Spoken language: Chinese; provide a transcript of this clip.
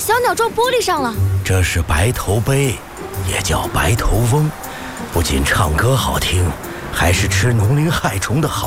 小鸟撞玻璃上了。 这是白头鹎，也叫白头翁，不仅唱歌好听，还是吃农林害虫的好